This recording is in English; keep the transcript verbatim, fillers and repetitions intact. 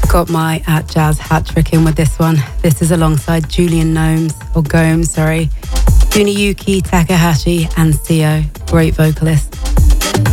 Got my at Jazz hat trick in with this one. This is alongside Julian Gnomes, or Gomes, sorry, Kuniyuki Takahashi and Sio, great vocalist.